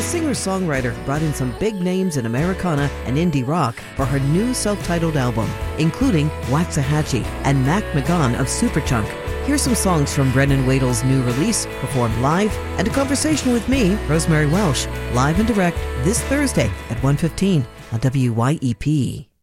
singer-songwriter brought in some big names in Americana and indie rock for her new self-titled album, including Waxahachie and Mac McGon of Superchunk. Here's some songs from Brendan Wadle's new release, performed live, and a conversation with me, Rosemary Welsh, live and direct this Thursday at 1:15 on WYEP.